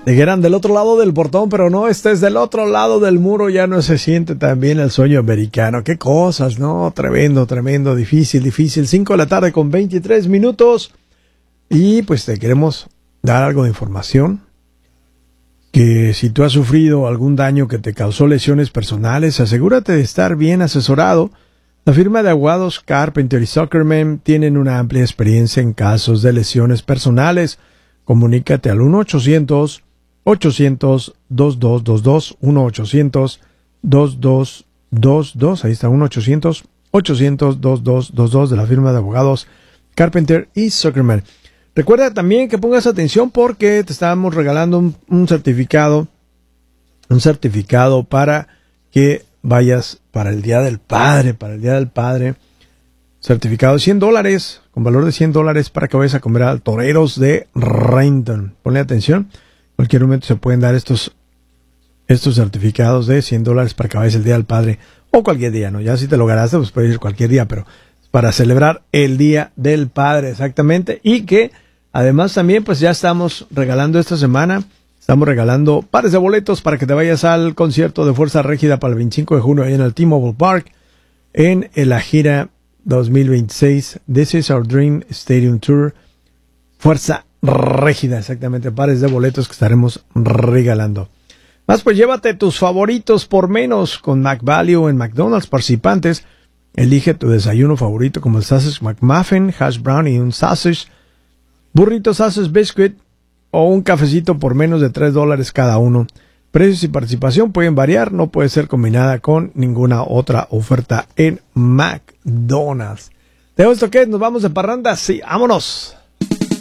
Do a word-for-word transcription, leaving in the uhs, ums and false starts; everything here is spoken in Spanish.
que eran del otro lado del portón, pero no, este es del otro lado del muro, ya no se siente tan bien el sueño americano. Qué cosas, ¿no? Tremendo, tremendo, difícil, difícil. cinco de la tarde con veintitrés minutos. Y pues te queremos dar algo de información. Que si tú has sufrido algún daño que te causó lesiones personales, asegúrate de estar bien asesorado. La firma de abogados Carpenter y Zuckerman tienen una amplia experiencia en casos de lesiones personales. Comunícate al uno ochocientos, ochocientos, veintidós veintidós, uno ochocientos, veintidós veintidós, ahí está, uno ochocientos, ochocientos, veintidós veintidós de la firma de abogados Carpenter y Zuckerman. Recuerda también que pongas atención porque te estamos regalando un, un certificado, un certificado para que vayas para el Día del Padre, para el Día del Padre. Certificado de cien dólares, con valor de cien dólares para que vayas a comer a Toreros de Renton. Ponle atención, en cualquier momento se pueden dar estos, estos certificados de cien dólares para que vayas el Día del Padre o cualquier día, ¿no? Ya si te lo ganaste, pues puedes ir cualquier día, pero para celebrar el Día del Padre, exactamente. Y que además también pues ya estamos regalando esta semana, estamos regalando pares de boletos para que te vayas al concierto de Fuerza Régida para el veinticinco de junio ahí en el T-Mobile Park, en la gira dos mil veintiséis, This is Our Dream Stadium Tour, Fuerza Régida, exactamente, pares de boletos que estaremos regalando. Más pues llévate tus favoritos por menos con McValue en McDonald's. Participantes, elige tu desayuno favorito como el Sausage McMuffin, Hash Brown y un Sausage, burrito Sausage Biscuit o un cafecito por menos de tres dólares cada uno. Precios y participación pueden variar, no puede ser combinada con ninguna otra oferta en McDonald's. ¿Te esto qué? ¿Nos vamos de parranda? Sí, vámonos.